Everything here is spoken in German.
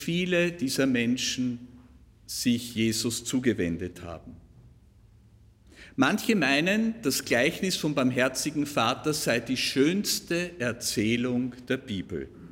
viele dieser Menschen sich Jesus zugewendet haben. Manche meinen, das Gleichnis vom barmherzigen Vater sei die schönste Erzählung der Bibel.